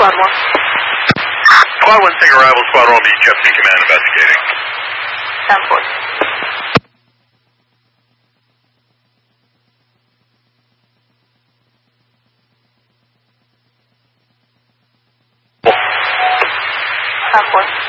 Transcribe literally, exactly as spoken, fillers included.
Squad one. Squad one, seeing arrival. Squad one, be Jeff C. Command investigating. Sound force. Sound force.